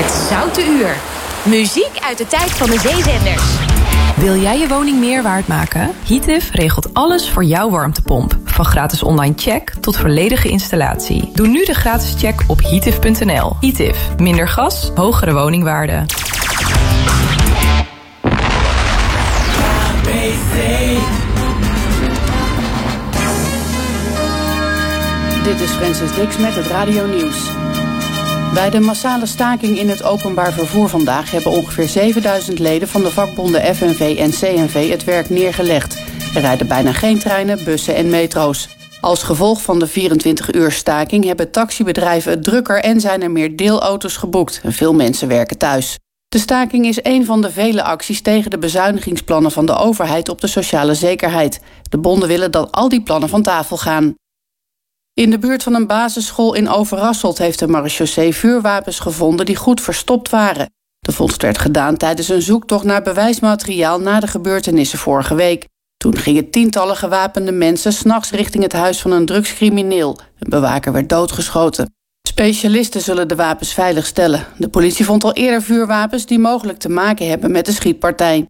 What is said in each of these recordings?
Het Zoute Uur. Muziek uit de tijd van de zeezenders. Wil jij je woning meer waard maken? Heative regelt alles voor jouw warmtepomp. Van gratis online check tot volledige installatie. Doe nu de gratis check op heative.nl. Heative. Minder gas, hogere woningwaarde. Dit is Francis Dix met het Radio Nieuws. Bij de massale staking in het openbaar vervoer vandaag hebben ongeveer 7000 leden van de vakbonden FNV en CNV het werk neergelegd. Er rijden bijna geen treinen, bussen en metro's. Als gevolg van de 24-uur staking hebben taxibedrijven het drukker en zijn er meer deelauto's geboekt. Veel mensen werken thuis. De staking is een van de vele acties tegen de bezuinigingsplannen van de overheid op de sociale zekerheid. De bonden willen dat al die plannen van tafel gaan. In de buurt van een basisschool in Overasselt heeft de marechaussee vuurwapens gevonden die goed verstopt waren. De vondst werd gedaan tijdens een zoektocht naar bewijsmateriaal na de gebeurtenissen vorige week. Toen gingen tientallen gewapende mensen 's nachts richting het huis van een drugscrimineel. Een bewaker werd doodgeschoten. Specialisten zullen de wapens veiligstellen. De politie vond al eerder vuurwapens die mogelijk te maken hebben met de schietpartij.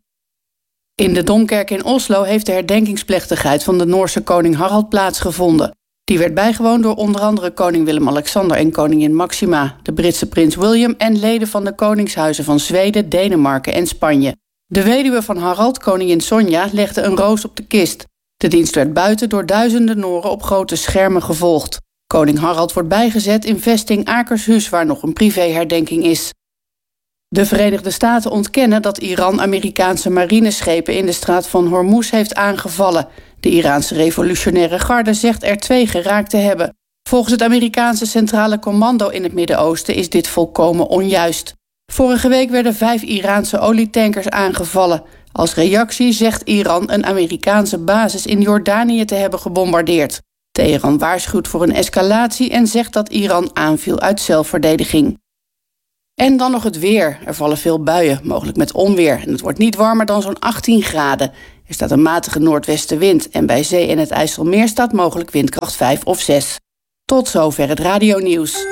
In de Domkerk in Oslo heeft de herdenkingsplechtigheid van de Noorse koning Harald plaatsgevonden. Die werd bijgewoond door onder andere koning Willem-Alexander en koningin Maxima, de Britse prins William en leden van de koningshuizen van Zweden, Denemarken en Spanje. De weduwe van Harald, koningin Sonja, legde een roos op de kist. De dienst werd buiten door duizenden Noren op grote schermen gevolgd. Koning Harald wordt bijgezet in vesting Akershus, waar nog een privéherdenking is. De Verenigde Staten ontkennen dat Iran Amerikaanse marineschepen in de straat van Hormuz heeft aangevallen. De Iraanse revolutionaire garde zegt er 2 geraakt te hebben. Volgens het Amerikaanse Centrale Commando in het Midden-Oosten is dit volkomen onjuist. Vorige week werden 5 Iraanse olietankers aangevallen. Als reactie zegt Iran een Amerikaanse basis in Jordanië te hebben gebombardeerd. Teheran waarschuwt voor een escalatie en zegt dat Iran aanviel uit zelfverdediging. En dan nog het weer. Er vallen veel buien, mogelijk met onweer. En het wordt niet warmer dan zo'n 18 graden. Er staat een matige noordwestenwind en bij zee en het IJsselmeer staat mogelijk windkracht 5 of 6. Tot zover het radionieuws.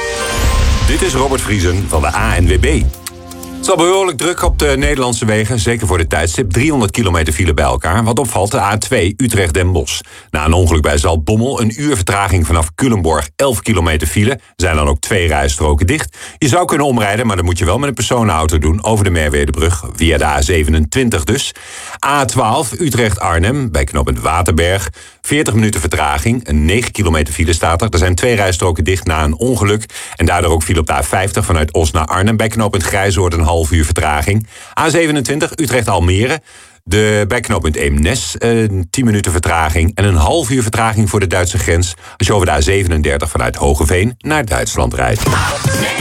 Dit is Robert Vriesen van de ANWB. Het is al behoorlijk druk op de Nederlandse wegen, zeker voor de tijdstip. 300 kilometer file bij elkaar. Wat opvalt, de A2 Utrecht-Den Bosch. Na een ongeluk bij Zaltbommel, een uur vertraging vanaf Culemborg, 11 kilometer file. Zijn dan ook 2 rijstroken dicht. Je zou kunnen omrijden, maar dan moet je wel met een personenauto doen over de Merwedebrug, via de A27 dus. A12 Utrecht-Arnhem, bij knooppunt Waterberg. 40 minuten vertraging, een 9 kilometer file staat er. Er zijn 2 rijstroken dicht na een ongeluk. En daardoor ook file op de A50 vanuit Os naar Arnhem, bij knooppunt Grijzoord een half uur vertraging. A27 Utrecht-Almere. Bij knooppunt Eemnes 10 minuten vertraging en een half uur vertraging voor de Duitse grens als je over de A37 vanuit Hogeveen naar Duitsland rijdt.